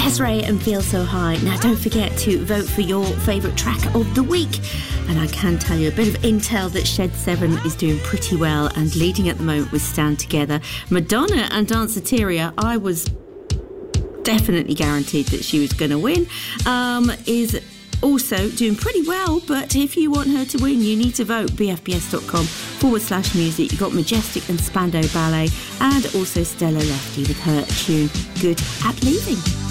Des'ree and Feel So High. Now, don't forget to vote for your favourite track of the week. And I can tell you a bit of intel that Shed 7 is doing pretty well and leading at the moment with Stand Together. Madonna and Danceteria, I was definitely guaranteed that she was going to win, is also doing pretty well, but if you want her to win, you need to vote bfbs.com/music. You've got Majestic and Spandau Ballet, and also Stella Lefty with her tune Good at Leaving.